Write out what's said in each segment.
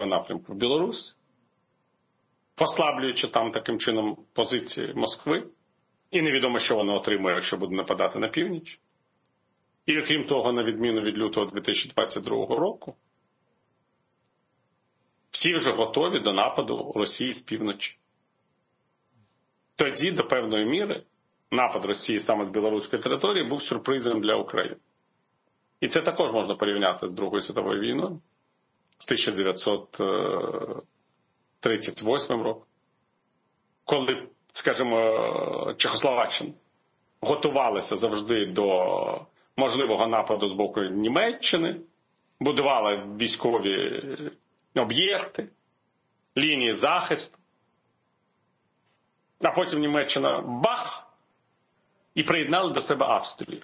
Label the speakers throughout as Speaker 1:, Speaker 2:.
Speaker 1: напрямку в Білорусь, послаблюючи там таким чином позиції Москви. І невідомо, що воно отримує, якщо буде нападати на північ. І окрім того, на відміну від лютого 2022 року, всі вже готові до нападу Росії з півночі. Тоді, до певної міри, напад Росії саме з білоруської території був сюрпризом для України. І це також можна порівняти з Другою світовою війною, з 1938 роком, коли, скажімо, Чехословаччина готувалася завжди до можливого нападу з боку Німеччини, будувала військові об'єкти, лінії захисту, а потім Німеччина бах! І приєднали до себе Австрію,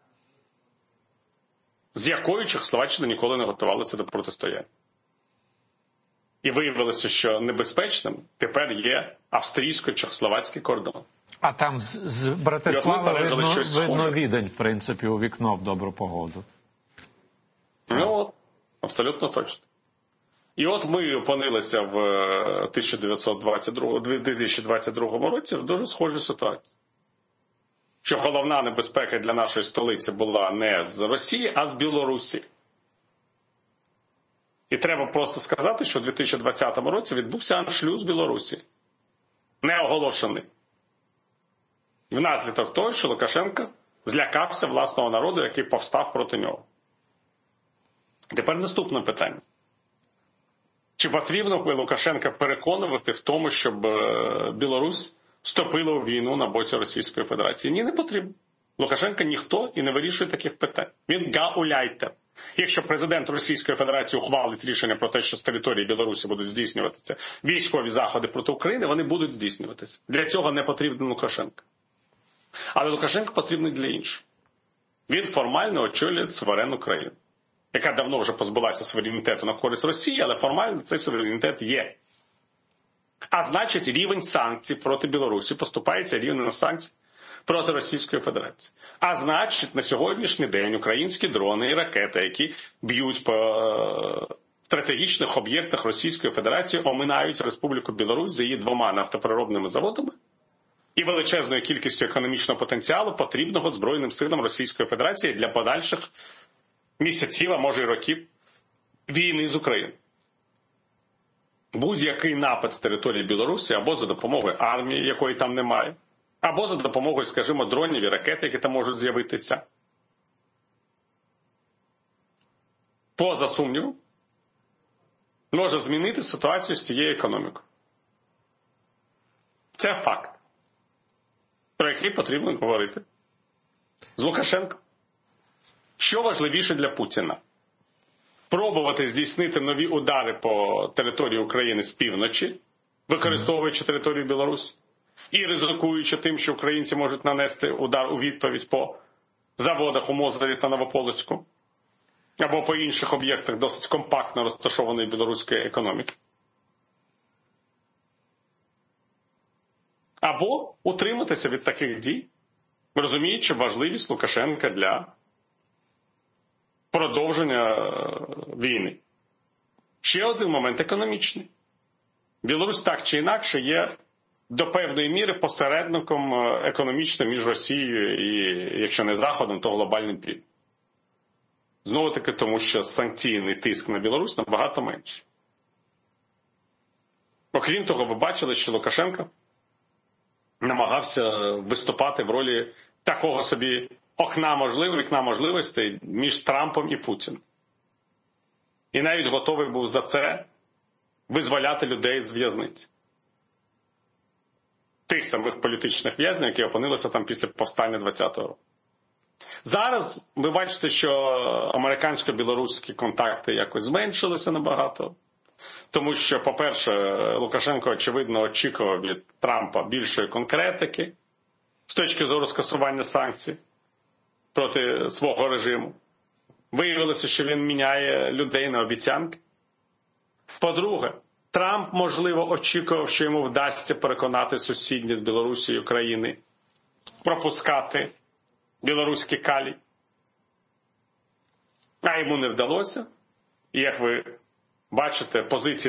Speaker 1: з якою Чехословаччина ніколи не готувалася до протистояння. І виявилося, що небезпечним тепер є австрійсько-чехословацький кордон.
Speaker 2: А там з Братислави видно Відень, в принципі, у вікно в добру погоду.
Speaker 1: Ну, от, абсолютно точно. І от ми опинилися в 2022 році в дуже схожій ситуації. Що головна небезпека для нашої столиці була не з Росії, а з Білорусі. І треба просто сказати, що у 2020 році відбувся аншлюз Білорусі. Неоголошений. Внаслідок того, що Лукашенко злякався власного народу, який повстав проти нього. Тепер наступне питання. Чи потрібно Лукашенка переконувати в тому, щоб Білорусь вступила у війну на боці Російської Федерації? Ні, не потрібно. Лукашенко ніхто і не вирішує таких питань. Він гауляйтер. Якщо президент Російської Федерації ухвалить рішення про те, що з території Білорусі будуть здійснюватися військові заходи проти України, вони будуть здійснюватися. Для цього не потрібен Лукашенко. Але Лукашенко потрібний для іншого. Він формально очолює суверенну країну, яка давно вже позбулася суверенітету на користь Росії, але формально цей суверенітет є. А значить, рівень санкцій проти Білорусі поступається рівнем санкцій проти Російської Федерації. А значить, на сьогоднішній день українські дрони і ракети, які б'ють по стратегічних об'єктах Російської Федерації, оминають Республіку Білорусь за її 2 нафтопереробними заводами і величезною кількістю економічного потенціалу, потрібного Збройним силам Російської Федерації для подальших місяців, а може й років війни з Україною. Будь-який напад з території Білорусі або за допомогою армії, якої там немає, або за допомогою, скажімо, дронів і ракет, які там можуть з'явитися, поза сумнівом, може змінити ситуацію з цією економікою. Це факт, про який потрібно говорити з Лукашенком. Що важливіше для Путіна? Пробувати здійснити нові удари по території України з півночі, використовуючи територію Білорусі, і ризикуючи тим, що українці можуть нанести удар у відповідь по заводах у Мозері та Новополоцьку, або по інших об'єктах досить компактно розташованої білоруської економіки. Або утриматися від таких дій, розуміючи важливість Лукашенка для продовження війни. Ще один момент економічний. Білорусь так чи інакше є до певної міри посередником економічним між Росією і, якщо не Заходом, то глобальним півднем. Знову таки тому, що санкційний тиск на Білорусь набагато менший. Окрім того, ви бачили, що Лукашенко намагався виступати в ролі такого собі вікна можливостей між Трампом і Путіним. І навіть готовий був за це визволяти людей з в'язниці. Тих самих політичних в'язнів, які опинилися там після повстання 20-го року. Зараз ви бачите, що американсько-білоруські контакти якось зменшилися набагато. Тому що, по-перше, Лукашенко, очевидно, очікував від Трампа більшої конкретики з точки зору скасування санкцій проти свого режиму. Виявилося, що він міняє людей на обіцянки. По-друге, Трамп, можливо, очікував, що йому вдасться переконати сусідні з Білорусією країни пропускати білоруський калій. А йому не вдалося. І, як ви бачите, позиції